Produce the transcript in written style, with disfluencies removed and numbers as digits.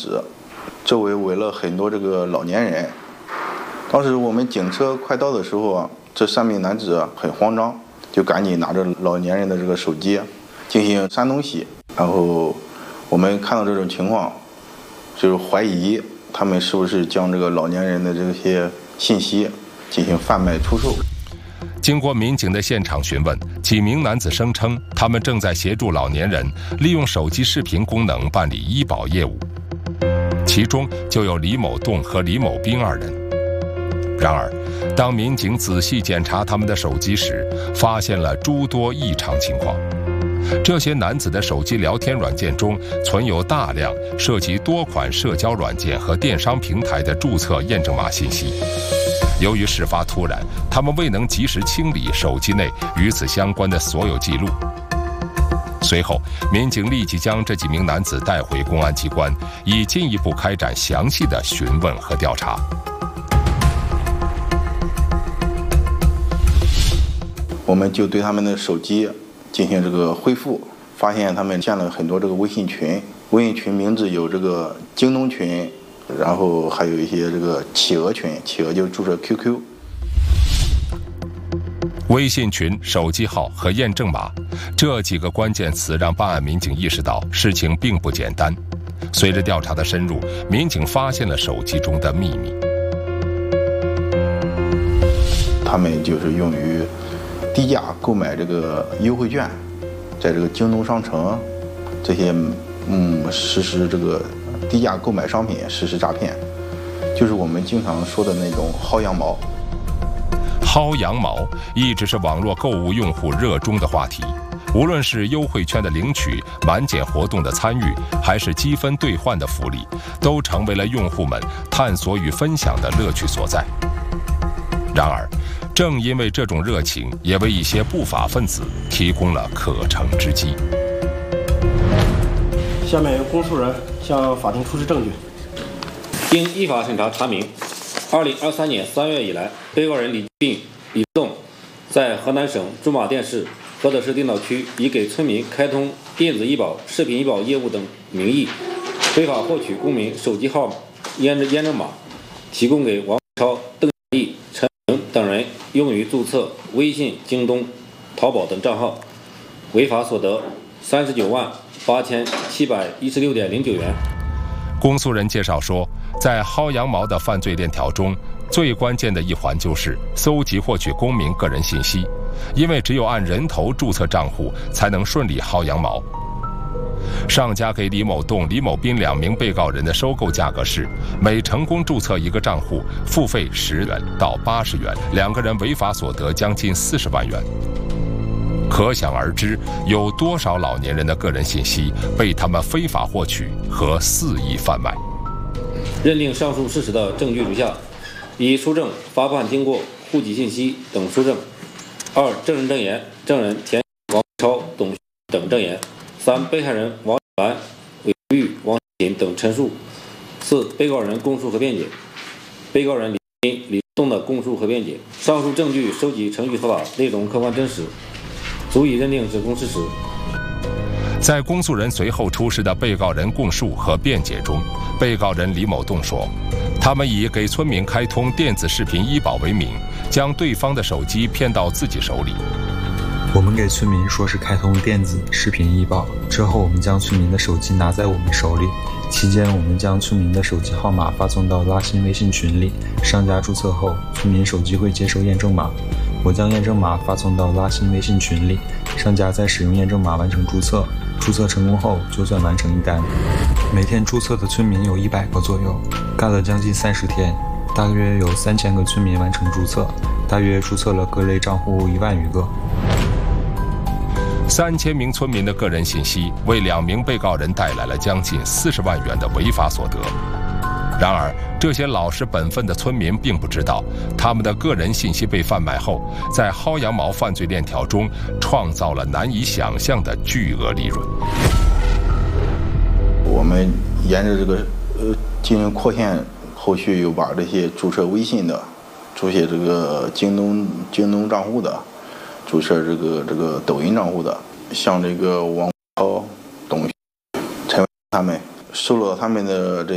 子，周围围了很多这个老年人。当时我们警车快到的时候啊，这3名男子很慌张，就赶紧拿着老年人的这个手机进行删东西。然后我们看到这种情况，就是怀疑他们是不是将这个老年人的这些信息进行贩卖出售。 经过民警的现场询问，几名男子声称他们正在协助老年人利用手机视频功能办理医保业务，其中就有李某栋和李某斌2人。然而，当民警仔细检查他们的手机时，发现了诸多异常情况。这些男子的手机聊天软件中存有大量涉及多款社交软件和电商平台的注册验证码信息。由于事发突然，他们未能及时清理手机内与此相关的所有记录。随后，民警立即将这几名男子带回公安机关，以进一步开展详细的询问和调查。 我们就对他们的手机进行这个恢复，发现他们建了很多这个微信群，微信群名字有这个京东群，然后还有一些这个企鹅群，企鹅就注册 QQ。 微信群、手机号和验证码这几个关键词让办案民警意识到事情并不简单。随着调查的深入，民警发现了手机中的秘密。 他们就是用于低价购买这个优惠券，在这个京东商城这些实施这个低价购买商品实施诈骗，就是我们经常说的那种薅羊毛。 薅羊毛一直是网络购物用户热衷的话题，无论是优惠券的领取、满减活动的参与，还是积分兑换的福利，都成为了用户们探索与分享的乐趣所在。然而，正因为这种热情，也为一些不法分子提供了可乘之机。 下面由公诉人向法庭出示证据。 经依法审查查明，2023年3月以来，被告人李栋在河南省驻马店市菏泽市定岛区以给村民开通电子医保、视频医保业务等名义，非法获取公民手机号验证码，提供给王超、邓毅、陈等人用于注册微信、京东、淘宝等账号，违法所得398716.09元。 公诉人介绍说，在薅羊毛的犯罪链条中，最关键的一环就是搜集获取公民个人信息，因为只有按人头注册账户，才能顺利薅羊毛。上家给李某栋、李某斌2名被告人的收购价格是每成功注册一个账户，付费10元到80元，2个人违法所得将近40万元。可想而知，有多少老年人的个人信息被他们非法获取和肆意贩卖。 认定上述事实的证据如下：一、书证、发放经过、户籍信息等书证；二、证人证言，证人田王超、董等证言；三、被害人王兰、韦玉、王琴等陈述；四、被告人供述和辩解；被告人李栋的供述和辩解。上述证据收集程序合法，内容客观真实，足以认定指控事实。 在公诉人随后出示的被告人供述和辩解中，被告人李某栋说，他们以给村民开通电子视频医保为名，将对方的手机骗到自己手里。 我们给村民说是开通电子视频医保，之后我们将村民的手机拿在我们手里，期间我们将村民的手机号码发送到拉新微信群里，商家注册后，村民手机会接收验证码，我将验证码发送到拉新微信群里，商家再使用验证码完成注册，注册成功后就算完成一单。每天注册的村民有100个左右，干了将近30天，大约有3000个村民完成注册，大约注册了各类账户1万余个。 3000名村民的个人信息为2名被告人带来了将近40万元的违法所得。然而，这些老实本分的村民并不知道，他们的个人信息被贩卖后，在薅羊毛犯罪链条中创造了难以想象的巨额利润。 我们沿着这个进行扩线，后续又把这些注册微信的、注册这个京东账户的、注册这个抖音账户的，像这个王超、董陈他们收了他们的这